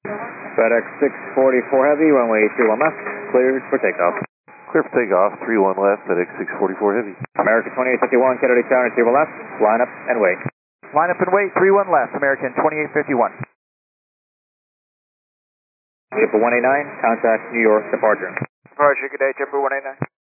FedEx 644 Heavy, runway 31 left, cleared for takeoff. Clear for takeoff, 31 left, FedEx 644 Heavy. American 2851, Kennedy Tower, 31 left, line up and wait. Line up and wait, 31 left, American 2851. April 189, contact New York departure. Departure, good day, Jumper 189.